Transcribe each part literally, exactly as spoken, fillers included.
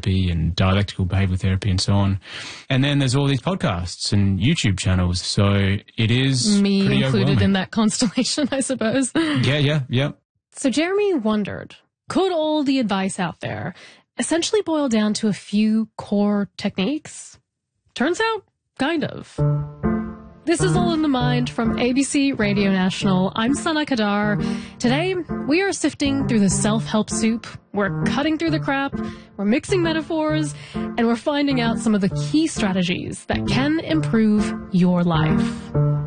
therapy and dialectical behavioural therapy and so on. And then there's all these podcasts and YouTube channels. So it is Me pretty included in that constellation, I suppose. Yeah, yeah, yeah. So Jeremy wondered, could all the advice out there essentially boil down to a few core techniques? Turns out, kind of. This is All in the Mind from A B C Radio National. I'm Sana Kadar. Today, we are sifting through the self-help soup. We're cutting through the crap, we're mixing metaphors, and we're finding out some of the key strategies that can improve your life.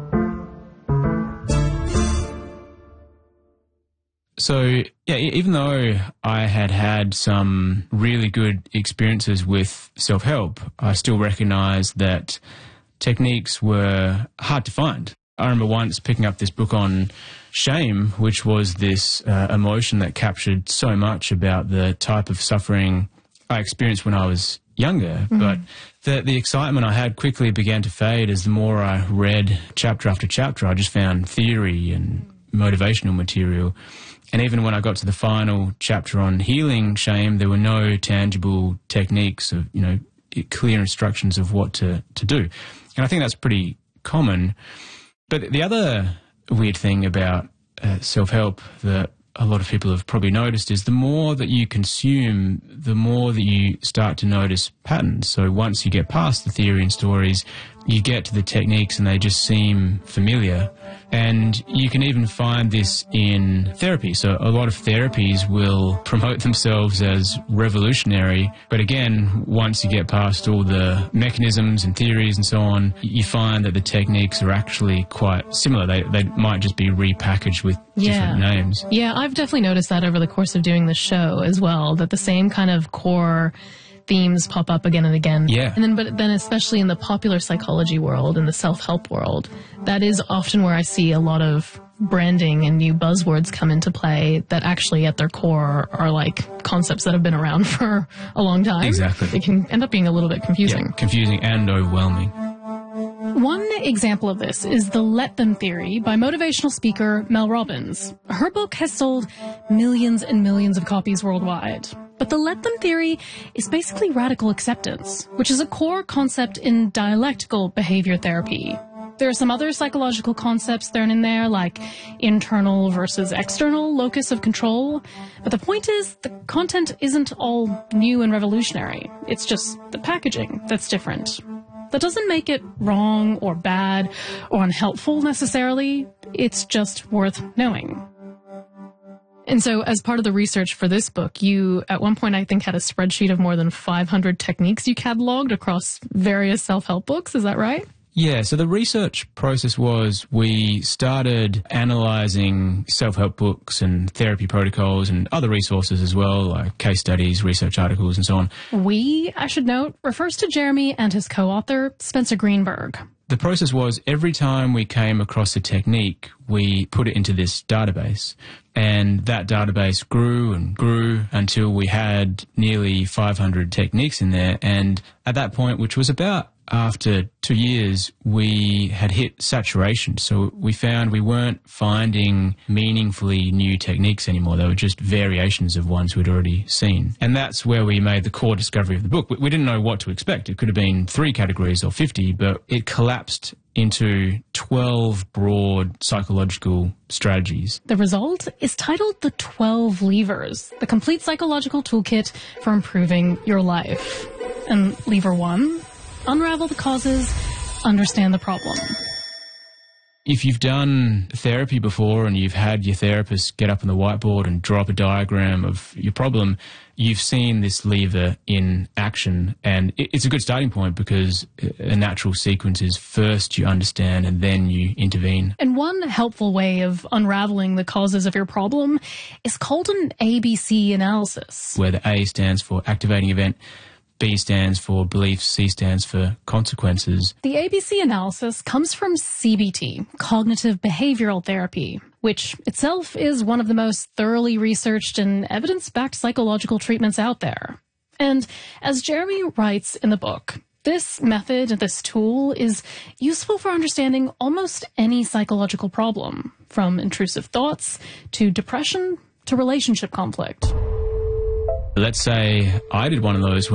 So, yeah, even though I had had some really good experiences with self-help, I still recognised that techniques were hard to find. I remember once picking up this book on shame, which was this uh, emotion that captured so much about the type of suffering I experienced when I was younger. Mm-hmm. But the, the excitement I had quickly began to fade as the more I read chapter after chapter. I just found theory and motivational material. And even when I got to the final chapter on healing shame, there were no tangible techniques of, you know, clear instructions of what to, to do. And I think that's pretty common. But the other weird thing about uh, self-help that a lot of people have probably noticed is the more that you consume, the more that you start to notice patterns. So once you get past the theory and stories, you get to the techniques and they just seem familiar. And you can even find this in therapy. So a lot of therapies will promote themselves as revolutionary. But again, once you get past all the mechanisms and theories and so on, you find that the techniques are actually quite similar. They, they might just be repackaged with different yeah. names. Yeah, I've definitely noticed that over the course of doing the show as well, that the same kind of core themes pop up again and again. Yeah. And then, but then especially in the popular psychology world and the self-help world, that is often where I see a lot of branding and new buzzwords come into play that actually at their core are like concepts that have been around for a long time. Exactly. It can end up being a little bit confusing. Yeah, confusing and overwhelming. One example of this is the Let Them Theory by motivational speaker Mel Robbins. Her book has sold millions and millions of copies worldwide. But the Let Them Theory is basically radical acceptance, which is a core concept in dialectical behavior therapy. There are some other psychological concepts thrown in there, like internal versus external locus of control. But the point is, the content isn't all new and revolutionary. It's just the packaging that's different. That doesn't make it wrong or bad or unhelpful necessarily. It's just worth knowing. And so as part of the research for this book, you at one point I think had a spreadsheet of more than five hundred techniques you cataloged across various self-help books. Is that right? Yeah, so the research process was we started analysing self-help books and therapy protocols and other resources as well, like case studies, research articles and so on. We, I should note, refers to Jeremy and his co-author, Spencer Greenberg. The process was every time we came across a technique, we put it into this database. And that database grew and grew until we had nearly five hundred techniques in there. And at that point, which was about after two years, we had hit saturation. So we found we weren't finding meaningfully new techniques anymore. They were just variations of ones we'd already seen. And that's where we made the core discovery of the book. We didn't know what to expect. It could have been three categories or fifty, but it collapsed into twelve broad psychological strategies. The result is titled The twelve Levers, the complete psychological toolkit for improving your life. And lever one, unravel the causes, understand the problem. If you've done therapy before and you've had your therapist get up on the whiteboard and draw up a diagram of your problem, you've seen this lever in action. And it's a good starting point because a natural sequence is first you understand and then you intervene. And one helpful way of unraveling the causes of your problem is called an A B C analysis, where the A stands for activating event, B stands for beliefs, C stands for consequences. The A B C analysis comes from C B T, cognitive behavioral therapy, which itself is one of the most thoroughly researched and evidence-backed psychological treatments out there. And as Jeremy writes in the book, this method, this tool, is useful for understanding almost any psychological problem, from intrusive thoughts to depression to relationship conflict. Let's say I did one of those